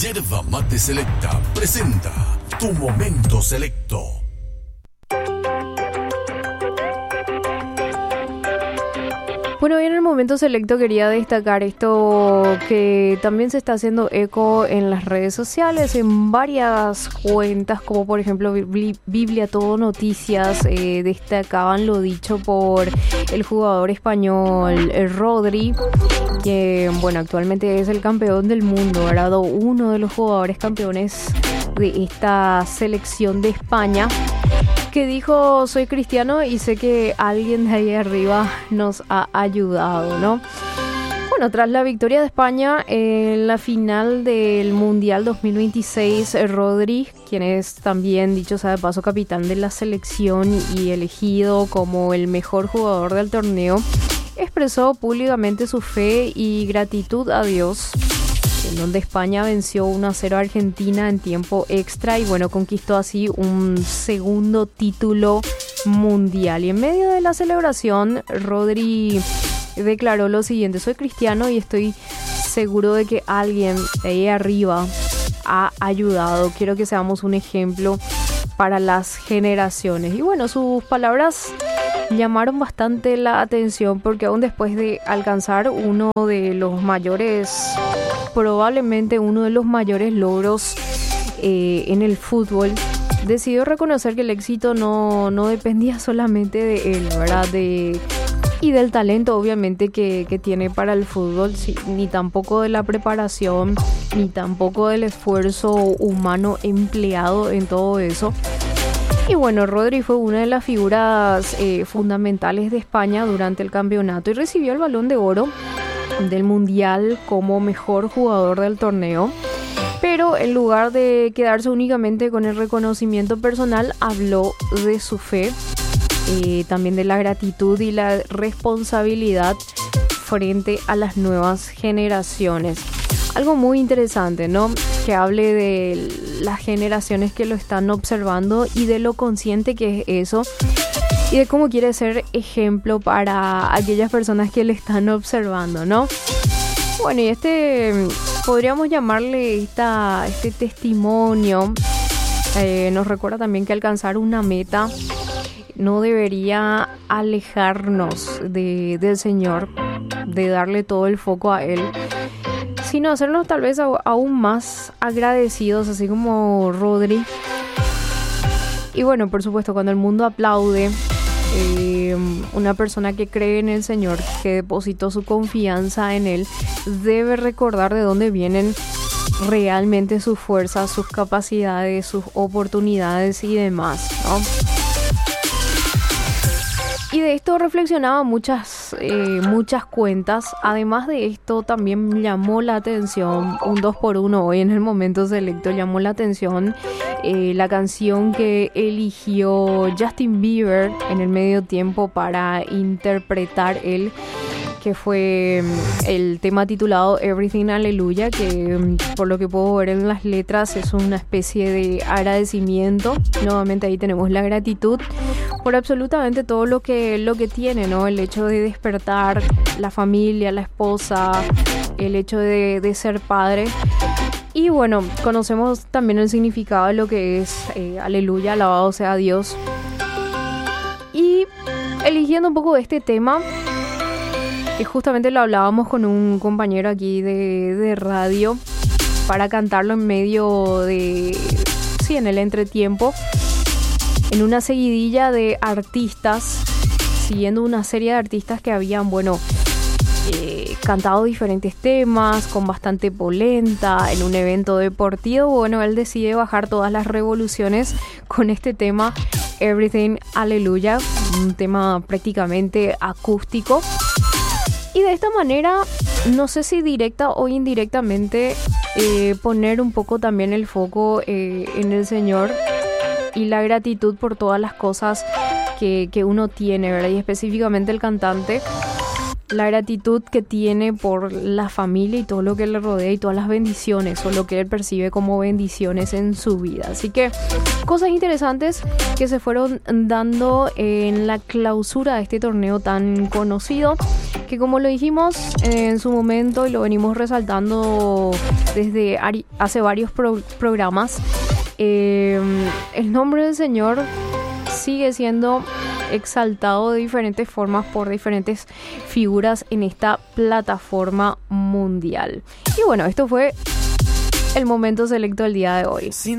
Yerba Mate Selecta presenta Tu Momento Selecto. Bueno, hoy en el momento selecto quería destacar esto que también se está haciendo eco en las redes sociales, en varias cuentas, como por ejemplo Biblia Todo Noticias, destacaban lo dicho por el jugador español Rodri, que bueno, actualmente es el campeón del mundo, ¿verdad? Uno de los jugadores campeones de esta selección de España, que dijo: soy cristiano y sé que alguien de ahí arriba nos ha ayudado, ¿no? Bueno, tras la victoria de España en la final del Mundial 2026, Rodri, quien es también, dicho sea de paso, capitán de la selección y elegido como el mejor jugador del torneo, expresó públicamente su fe y gratitud a Dios, en donde España venció 1-0 a Argentina en tiempo extra y bueno, conquistó así un segundo título mundial. Y en medio de la celebración, Rodri declaró lo siguiente: soy cristiano y estoy seguro de que alguien de ahí arriba ha ayudado. Quiero que seamos un ejemplo para las generaciones. Y bueno, sus palabras llamaron bastante la atención, porque aún después de alcanzar uno de los mayores, probablemente uno de los mayores logros en el fútbol, decidió reconocer que el éxito no dependía solamente de él, ¿verdad? Y del talento, obviamente, que tiene para el fútbol, sí, ni tampoco de la preparación, ni tampoco del esfuerzo humano empleado en todo eso. Y bueno, Rodri fue una de las figuras fundamentales de España durante el campeonato y recibió el Balón de Oro del Mundial como mejor jugador del torneo. Pero en lugar de quedarse únicamente con el reconocimiento personal, habló de su fe, también de la gratitud y la responsabilidad frente a las nuevas generaciones. Algo muy interesante, ¿no? Que hable de las generaciones que lo están observando y de lo consciente que es eso, y de cómo quiere ser ejemplo para aquellas personas que le están observando, ¿no? Bueno, y podríamos llamarle este testimonio, nos recuerda también que alcanzar una meta no debería alejarnos del Señor, de darle todo el foco a Él, sino hacernos tal vez aún más agradecidos, así como Rodri. Y bueno, por supuesto, cuando el mundo aplaude, una persona que cree en el Señor, que depositó su confianza en Él, debe recordar de dónde vienen realmente sus fuerzas, sus capacidades, sus oportunidades y demás, ¿no? Y de esto reflexionaba muchas cuentas. Además de esto, también llamó la atención un 2x1 hoy en el momento selecto. Llamó la atención la canción que eligió Justin Bieber en el medio tiempo para interpretar él, que fue el tema titulado Everything Hallelujah, que por lo que puedo ver en las letras es una especie de agradecimiento. Nuevamente ahí tenemos la gratitud por absolutamente todo lo que tiene, ¿no? El hecho de despertar, la familia, la esposa, el hecho de ser padre. Y bueno, conocemos también el significado de lo que es aleluya, alabado sea Dios. Y eligiendo un poco de este tema, que justamente lo hablábamos con un compañero aquí de radio para cantarlo en medio en el entretiempo, en una seguidilla de artistas, siguiendo una serie de artistas que habían, cantado diferentes temas con bastante polenta en un evento deportivo. Bueno, él decide bajar todas las revoluciones con este tema Everything Hallelujah, un tema prácticamente acústico. Y de esta manera, no sé si directa o indirectamente, poner un poco también el foco en el Señor y la gratitud por todas las cosas que uno tiene, ¿verdad? Y específicamente el cantante la gratitud que tiene por la familia y todo lo que le rodea y todas las bendiciones o lo que él percibe como bendiciones en su vida. Así que cosas interesantes que se fueron dando en la clausura de este torneo tan conocido, que como lo dijimos en su momento y lo venimos resaltando desde hace varios programas, el nombre del Señor sigue siendo exaltado de diferentes formas por diferentes figuras en esta plataforma mundial. Y bueno, esto fue el momento selecto del día de hoy.